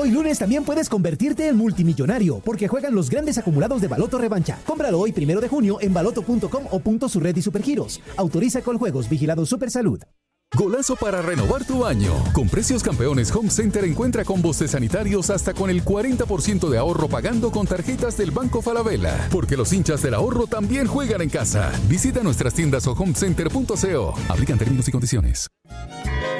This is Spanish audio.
Hoy lunes también puedes convertirte en multimillonario, porque juegan los grandes acumulados de Baloto Revancha. Cómpralo hoy 1 de junio en baloto.com o punto su red y supergiros. Autoriza Coljuegos, vigilado Supersalud. Golazo para renovar tu año. Con Precios Campeones Home Center encuentra combos de sanitarios hasta con el 40% de ahorro pagando con tarjetas del Banco Falabella. Porque los hinchas del ahorro también juegan en casa. Visita nuestras tiendas o homecenter.co. Aplican términos y condiciones.